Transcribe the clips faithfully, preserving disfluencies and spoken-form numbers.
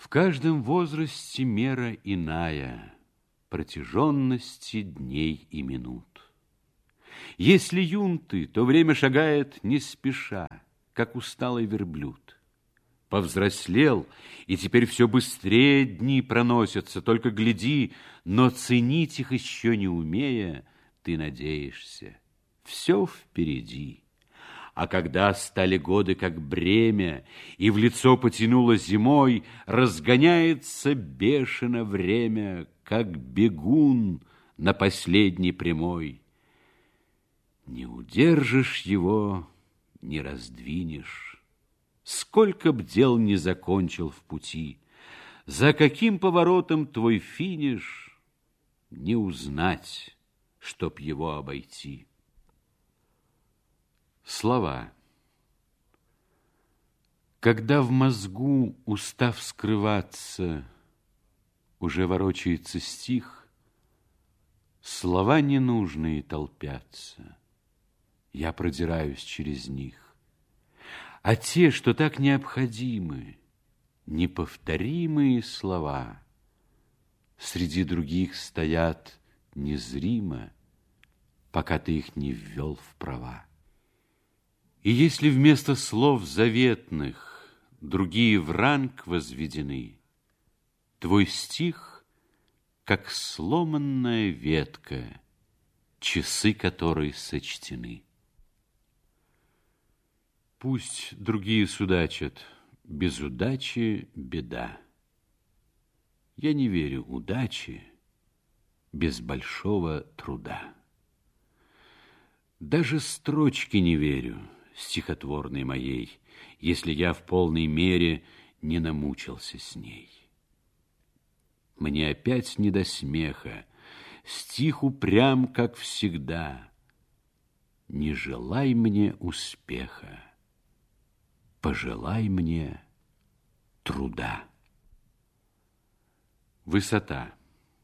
В каждом возрасте мера иная, протяженности дней и минут. Если юн ты, то время шагает не спеша, как усталый верблюд. Повзрослел, и теперь все быстрее дни проносятся, только гляди, но ценить их еще не умея, ты надеешься, все впереди. А когда стали годы как бремя, и в лицо потянуло зимой, разгоняется бешено время, как бегун на последней прямой. Не удержишь его, не раздвинешь. Сколько б дел не закончил в пути, за каким поворотом твой финиш, не узнать, чтоб его обойти. Слова. Когда в мозгу, устав скрываться, уже ворочается стих, слова ненужные толпятся, я продираюсь через них. А те, что так необходимы, неповторимые слова, среди других стоят незримо, пока ты их не ввел в права. И если вместо слов заветных другие в ранг возведены, твой стих, как сломанная ветка, часы которой сочтены. Пусть другие судачат, без удачи беда. Я не верю удаче без большого труда. Даже строчки не верю, стихотворной моей, если я в полной мере не намучился с ней. Мне опять не до смеха, стих упрям, как всегда. Не желай мне успеха, пожелай мне труда. Высота.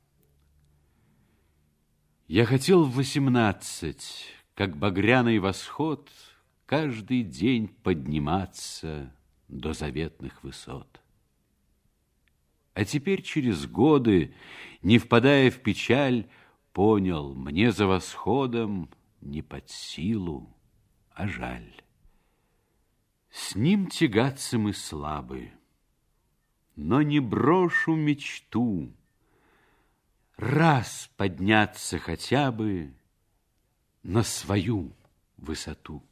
Я хотел в восемнадцать, как багряный восход, каждый день подниматься до заветных высот. А теперь через годы, не впадая в печаль, понял, мне за восходом не под силу, а жаль. С ним тягаться мы слабы, но не брошу мечту раз подняться хотя бы на свою высоту.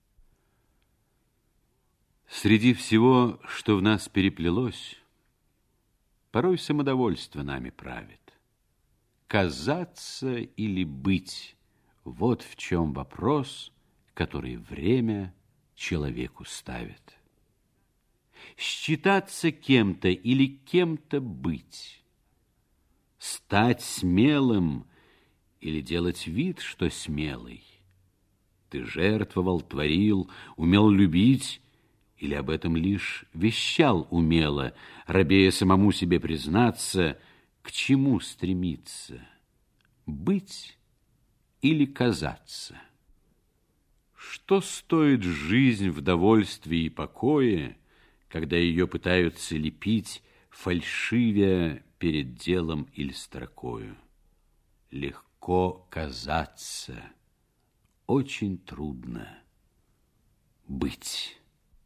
Среди всего, что в нас переплелось, порой самодовольство нами правит. Казаться или быть — вот в чем вопрос, который время человеку ставит. Считаться кем-то или кем-то быть, стать смелым или делать вид, что смелый. Ты жертвовал, творил, умел любить, или об этом лишь вещал умело, робея самому себе признаться, к чему стремиться, быть или казаться? Что стоит жизнь в довольстве и покое, когда ее пытаются лепить, фальшивя перед делом или строкою? Легко казаться, очень трудно быть.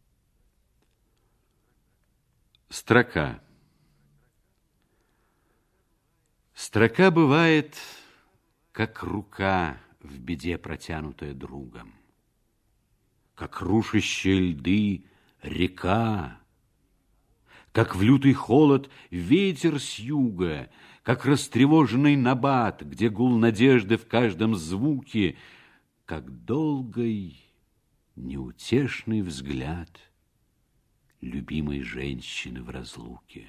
Строка. Строка бывает, как рука в беде, протянутая другом, как рушащие льды река, как в лютый холод ветер с юга, как растревоженный набат, где гул надежды в каждом звуке, как долгий, неутешный взгляд любимой женщины в разлуке.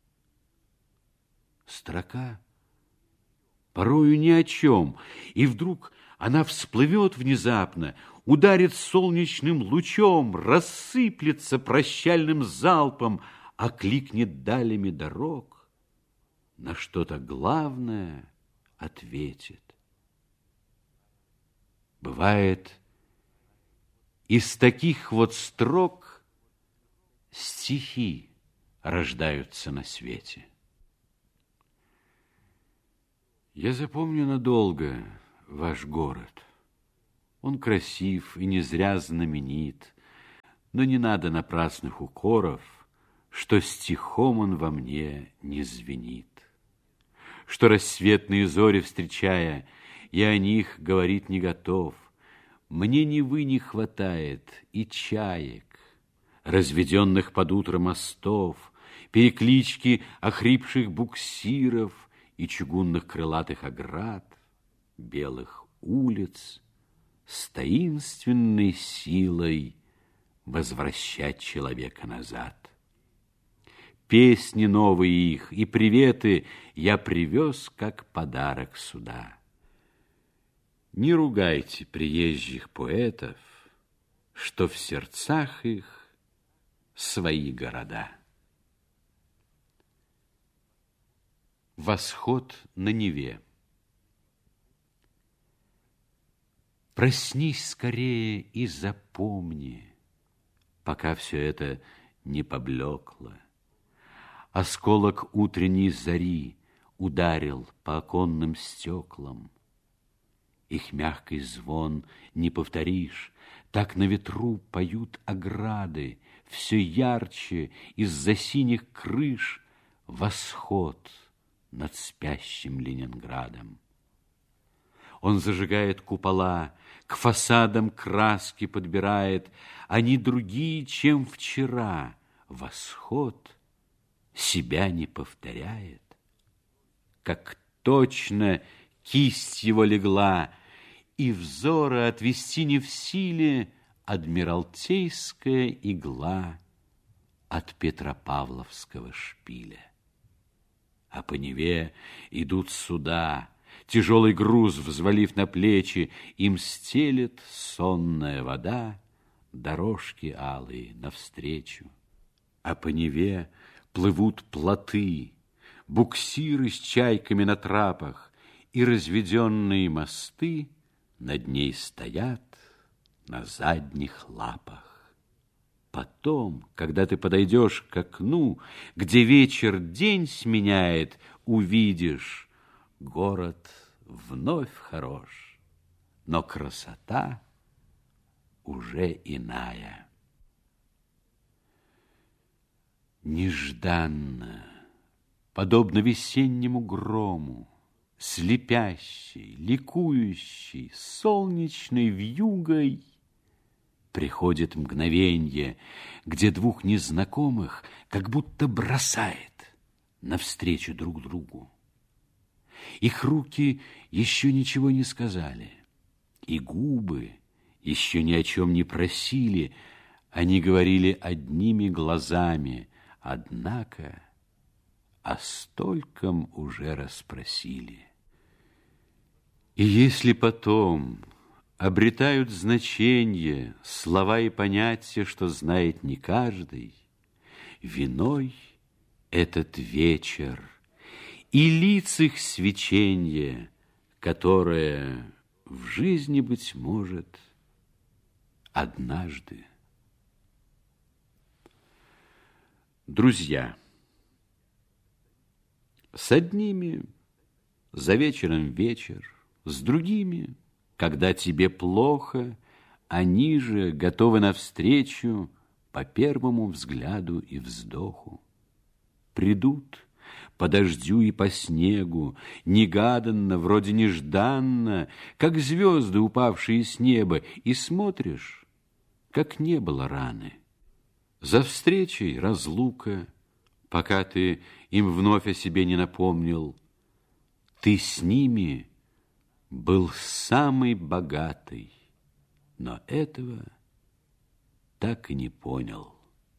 Строка порою ни о чем, и вдруг она всплывет внезапно, ударит солнечным лучом, рассыплется прощальным залпом, окликнет далями дорог, на что-то главное ответит. Бывает, из таких вот строк стихи рождаются на свете. Я запомню надолго ваш город. Он красив и не зря знаменит, но не надо напрасных укоров, что стихом он во мне не звенит. Что рассветные зори встречая, я о них говорить не готов. Мне Невы не хватает и чаек, разведенных под утро мостов, переклички охрипших буксиров и чугунных крылатых оград, белых улиц, с таинственной силой возвращать человека назад. Песни новые их и приветы я привез как подарок сюда. Не ругайте приезжих поэтов, что в сердцах их свои города. Восход на Неве. Проснись скорее и запомни, пока все это не поблекло. Осколок утренней зари ударил по оконным стеклам. Их мягкий звон не повторишь, так на ветру поют ограды, все ярче из-за синих крыш восход над спящим Ленинградом. Он зажигает купола, к фасадам краски подбирает, они другие, чем вчера. Восход себя не повторяет. Как точно кисть его легла, и взора отвести не в силе адмиралтейская игла от Петропавловского шпиля. А по Неве идут суда, тяжелый груз взвалив на плечи, им стелет сонная вода дорожки алые навстречу. А по Неве плывут плоты, буксиры с чайками на трапах, и разведенные мосты над ней стоят на задних лапах. Потом, когда ты подойдешь к окну, где вечер день сменяет, увидишь, город вновь хорош, но красота уже иная. Нежданно, подобно весеннему грому, слепящей, ликующей, солнечной вьюгой приходит мгновенье, где двух незнакомых как будто бросает навстречу друг другу. Их руки еще ничего не сказали, и губы еще ни о чем не просили, они говорили одними глазами, однако о стольком уже расспросили. И если потом обретают значение слова и понятия, что знает не каждый, виной этот вечер и лиц их свеченье, которое в жизни, быть может, однажды. Друзья. С одними за вечером вечер, с другими, когда тебе плохо, они же готовы навстречу по первому взгляду и вздоху. Придут по дождю и по снегу, негаданно, вроде нежданно, как звезды, упавшие с неба, и смотришь, как не было раны. За встречей разлука, пока ты им вновь о себе не напомнил. Ты с ними был самый богатый, но этого так и не понял.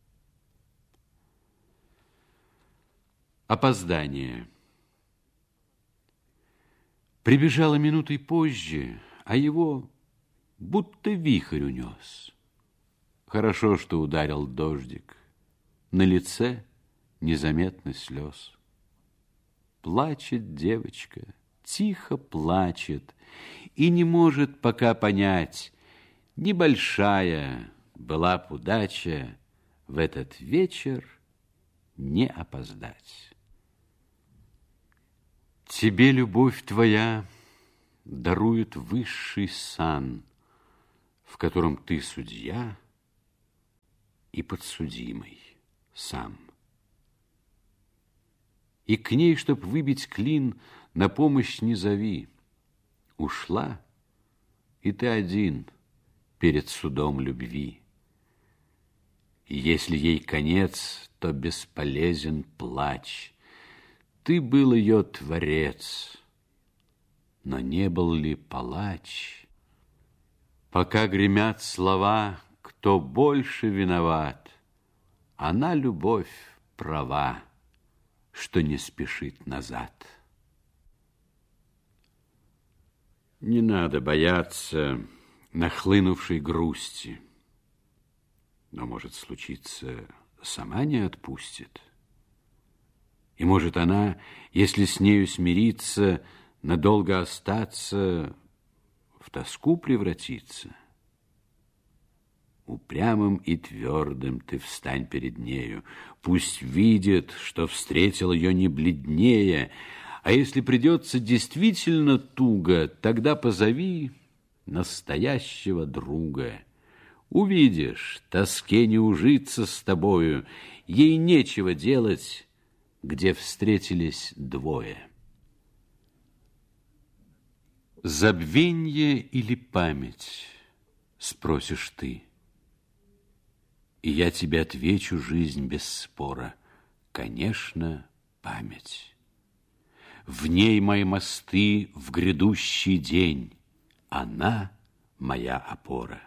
Опоздание. Прибежало минутой позже, а его будто вихрь унес. Хорошо, что ударил дождик. На лице незаметно слез. Плачет девочка, тихо плачет, и не может пока понять, небольшая была б удача в этот вечер не опоздать. Тебе любовь твоя дарует высший сан, в котором ты судья и подсудимый сам. И к ней, чтоб выбить клин, на помощь не зови. Ушла, и ты один перед судом любви. И если ей конец, то бесполезен плач. Ты был ее творец, но не был ли палач? Пока гремят слова, кто больше виноват, она, любовь, права, что не спешит назад. Не надо бояться нахлынувшей грусти, но, может случиться, сама не отпустит. И, может, она, если с нею смириться, надолго остаться, в тоску превратиться. Упрямым и твердым ты встань перед нею, пусть видит, что встретил ее не бледнее, а если придется действительно туго, тогда позови настоящего друга. Увидишь, тоске не ужиться с тобою, ей нечего делать, где встретились двое. Забвенье или память, спросишь ты, и я тебе отвечу, жизнь без спора, конечно, память. В ней мои мосты в грядущий день, она моя опора.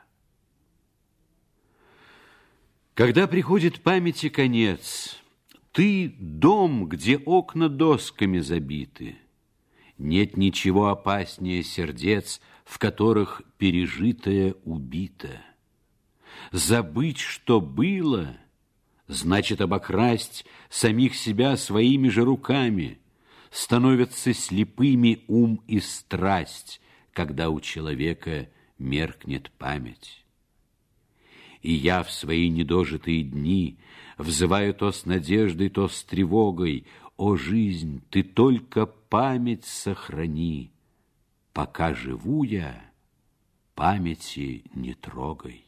Когда приходит памяти конец, ты дом, где окна досками забиты. Нет ничего опаснее сердец, в которых пережитое убито. Забыть, что было, значит обокрасть самих себя своими же руками. Становятся слепыми ум и страсть, когда у человека меркнет память. И я в свои недожитые дни взываю то с надеждой, то с тревогой: о, жизнь, ты только память сохрани, пока живу я, памяти не трогай.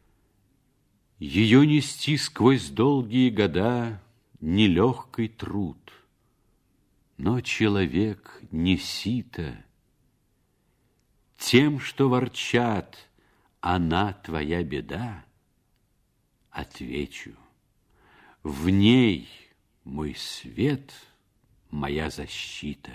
Ее нести сквозь долгие года нелегкий труд, но человек не сито. Тем, что ворчат, она твоя беда, отвечу: в ней мой свет, моя защита.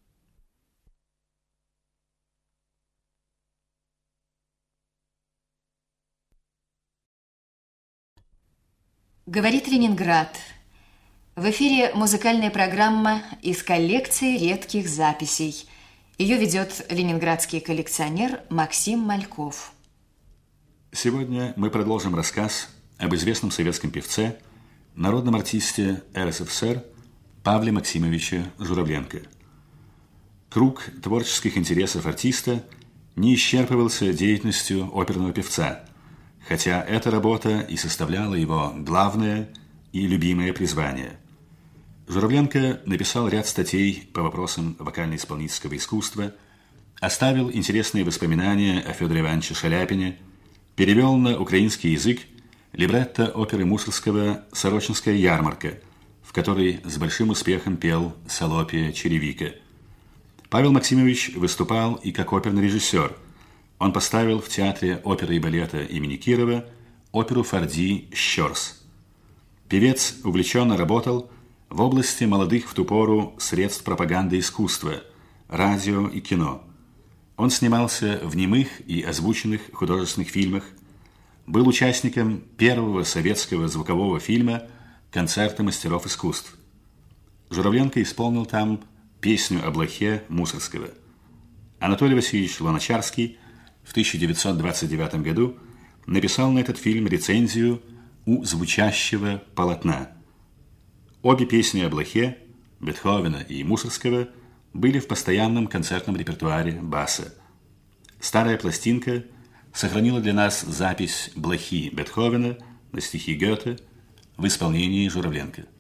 Говорит Ленинград. В эфире музыкальная программа из коллекции редких записей. Ее ведет ленинградский коллекционер Максим Мальков. Сегодня мы продолжим рассказ об известном советском певце, народном артисте эр эс эф эс эр Павле Максимовиче Журавленко. Круг творческих интересов артиста не исчерпывался деятельностью оперного певца, хотя эта работа и составляла его главное и любимое призвание. Журавленко написал ряд статей по вопросам вокально-исполнительского искусства, оставил интересные воспоминания о Федоре Ивановиче Шаляпине, перевел на украинский язык либретто оперы Мусоргского «Сорочинская ярмарка», в которой с большим успехом пел Солопия Черевика. Павел Максимович выступал и как оперный режиссер. Он поставил в Театре оперы и балета имени Кирова оперу Фарди «Щорс». Певец увлеченно работал в области молодых в ту пору средств пропаганды искусства, радио и кино. Он снимался в немых и озвученных художественных фильмах, был участником первого советского звукового фильма «Концерты мастеров искусств». Журавленко исполнил там песню о блохе Мусоргского. Анатолий Васильевич Луначарский в тысяча девятьсот двадцать девятом году написал на этот фильм рецензию у звучащего полотна. Обе песни о блохе, Бетховена и Мусоргского, были в постоянном концертном репертуаре баса. Старая пластинка сохранила для нас запись блохи Бетховена на стихи Гёте в исполнении Журавленко.